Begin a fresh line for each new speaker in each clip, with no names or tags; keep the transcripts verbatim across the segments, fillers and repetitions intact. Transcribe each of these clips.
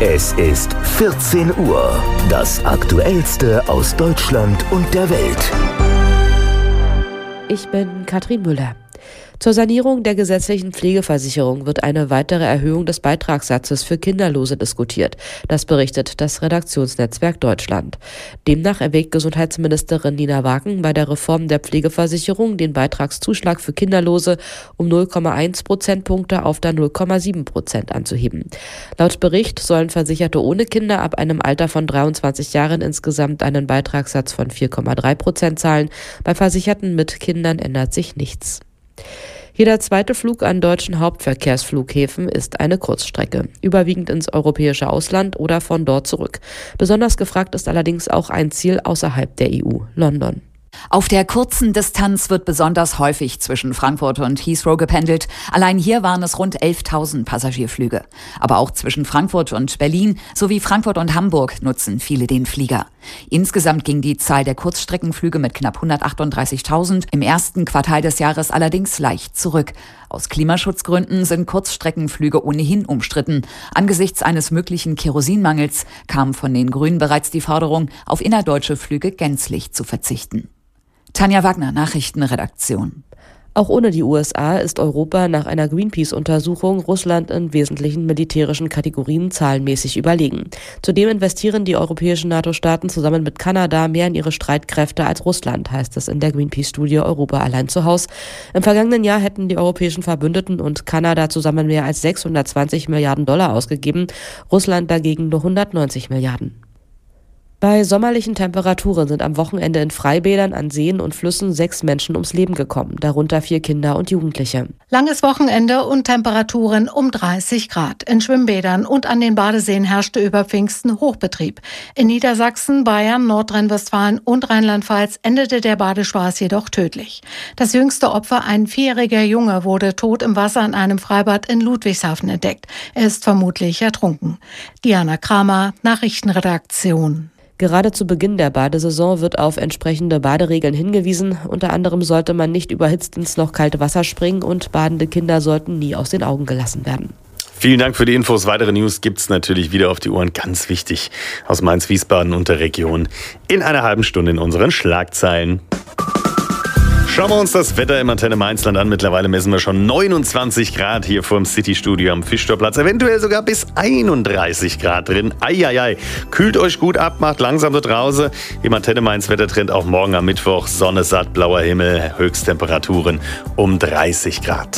Es ist vierzehn Uhr. Das Aktuellste aus Deutschland und der Welt.
Ich bin Katrin Müller. Zur Sanierung der gesetzlichen Pflegeversicherung wird eine weitere Erhöhung des Beitragssatzes für Kinderlose diskutiert. Das berichtet das Redaktionsnetzwerk Deutschland. Demnach erwägt Gesundheitsministerin Nina Wagen bei der Reform der Pflegeversicherung den Beitragszuschlag für Kinderlose um null Komma eins Prozentpunkte auf dann null Komma sieben Prozent anzuheben. Laut Bericht sollen Versicherte ohne Kinder ab einem Alter von dreiundzwanzig Jahren insgesamt einen Beitragssatz von vier Komma drei Prozent zahlen. Bei Versicherten mit Kindern ändert sich nichts. Jeder zweite Flug an deutschen Hauptverkehrsflughäfen ist eine Kurzstrecke, überwiegend ins europäische Ausland oder von dort zurück. Besonders gefragt ist allerdings auch ein Ziel außerhalb der E U, London.
Auf der kurzen Distanz wird besonders häufig zwischen Frankfurt und Heathrow gependelt. Allein hier waren es rund elftausend Passagierflüge. Aber auch zwischen Frankfurt und Berlin sowie Frankfurt und Hamburg nutzen viele den Flieger. Insgesamt ging die Zahl der Kurzstreckenflüge mit knapp hundertachtunddreißigtausend im ersten Quartal des Jahres allerdings leicht zurück. Aus Klimaschutzgründen sind Kurzstreckenflüge ohnehin umstritten. Angesichts eines möglichen Kerosinmangels kam von den Grünen bereits die Forderung, auf innerdeutsche Flüge gänzlich zu verzichten. Tanja Wagner, Nachrichtenredaktion.
Auch ohne die U S A ist Europa nach einer Greenpeace-Untersuchung Russland in wesentlichen militärischen Kategorien zahlenmäßig überlegen. Zudem investieren die europäischen NATO-Staaten zusammen mit Kanada mehr in ihre Streitkräfte als Russland, heißt es in der Greenpeace-Studie Europa allein zu Haus. Im vergangenen Jahr hätten die europäischen Verbündeten und Kanada zusammen mehr als sechshundertzwanzig Milliarden Dollar ausgegeben, Russland dagegen nur hundertneunzig Milliarden. Bei sommerlichen Temperaturen sind am Wochenende in Freibädern an Seen und Flüssen sechs Menschen ums Leben gekommen, darunter vier Kinder und Jugendliche.
Langes Wochenende und Temperaturen um dreißig Grad. In Schwimmbädern und an den Badeseen herrschte über Pfingsten Hochbetrieb. In Niedersachsen, Bayern, Nordrhein-Westfalen und Rheinland-Pfalz endete der Badespaß jedoch tödlich. Das jüngste Opfer, ein vierjähriger Junge, wurde tot im Wasser in einem Freibad in Ludwigshafen entdeckt. Er ist vermutlich ertrunken. Diana Kramer, Nachrichtenredaktion.
Gerade zu Beginn der Badesaison wird auf entsprechende Baderegeln hingewiesen. Unter anderem sollte man nicht überhitzt ins noch kalte Wasser springen und badende Kinder sollten nie aus den Augen gelassen werden.
Vielen Dank für die Infos. Weitere News gibt's natürlich wieder auf die Ohren. Ganz wichtig aus Mainz, Wiesbaden und der Region in einer halben Stunde in unseren Schlagzeilen. Schauen wir uns das Wetter im Antenne Mainzland an. Mittlerweile messen wir schon neunundzwanzig Grad hier vor dem City-Studio am Fischtorplatz. Eventuell sogar bis einunddreißig Grad drin. Eieiei. Kühlt euch gut ab, macht langsam so draußen. Im Antenne Mainz Wettertrend auch morgen am Mittwoch. Sonne satt, blauer Himmel, Höchsttemperaturen um dreißig Grad.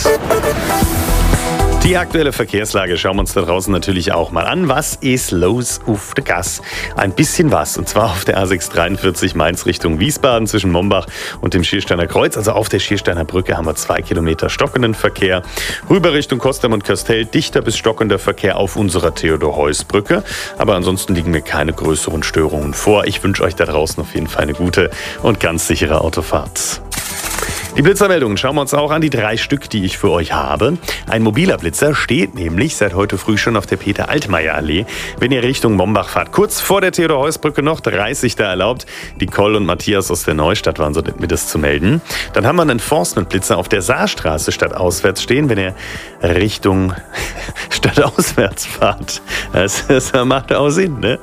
Die aktuelle Verkehrslage schauen wir uns da draußen natürlich auch mal an. Was ist los auf der Gas? Ein bisschen was. Und zwar auf der A sechs dreiundvierzig Mainz Richtung Wiesbaden zwischen Mombach und dem Schiersteiner Kreuz. Also auf der Schiersteiner Brücke haben wir zwei Kilometer stockenden Verkehr. Rüber Richtung Kostem und Köstel dichter bis stockender Verkehr auf unserer Theodor-Heuss-Brücke. Aber ansonsten liegen mir keine größeren Störungen vor. Ich wünsche euch da draußen auf jeden Fall eine gute und ganz sichere Autofahrt. Die Blitzermeldungen schauen wir uns auch an, die drei Stück, die ich für euch habe. Ein mobiler Blitzer steht nämlich seit heute früh schon auf der Peter-Altmaier-Allee, wenn ihr Richtung Mombach fahrt. Kurz vor der Theodor-Heuss-Brücke noch, dreißig da erlaubt. Die Koll und Matthias aus der Neustadt waren so nett, mir das zu melden. Dann haben wir einen Enforcement-Blitzer auf der Saarstraße stadtauswärts stehen, wenn ihr Richtung stadtauswärts fahrt. Das, das macht auch Sinn, ne?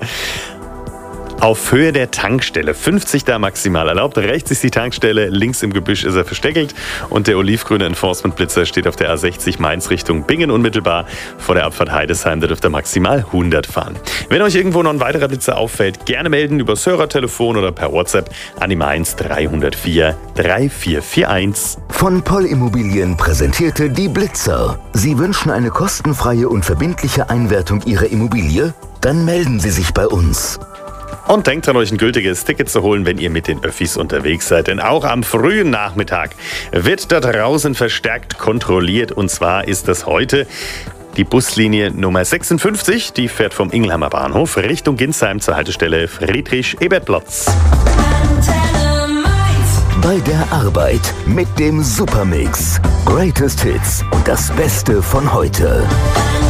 Auf Höhe der Tankstelle, fünfzig da maximal erlaubt. Rechts ist die Tankstelle, links im Gebüsch ist er versteckelt. Und der olivgrüne Enforcement-Blitzer steht auf der A sechzig Mainz Richtung Bingen unmittelbar vor der Abfahrt Heidesheim. Da dürft ihr maximal hundert fahren. Wenn euch irgendwo noch ein weiterer Blitzer auffällt, gerne melden über das Hörertelefon oder per WhatsApp an die Mainz drei null vier drei vier vier eins.
Von Poll Immobilien präsentierte die Blitzer. Sie wünschen eine kostenfreie und verbindliche Einwertung Ihrer Immobilie? Dann melden Sie sich bei uns.
Und denkt dran, euch ein gültiges Ticket zu holen, wenn ihr mit den Öffis unterwegs seid. Denn auch am frühen Nachmittag wird da draußen verstärkt kontrolliert. Und zwar ist das heute die Buslinie Nummer sechsundfünfzig. Die fährt vom Ingelheimer Bahnhof Richtung Ginsheim zur Haltestelle Friedrich-Ebert-Platz.
Bei der Arbeit mit dem Supermix. Greatest Hits und das Beste von heute.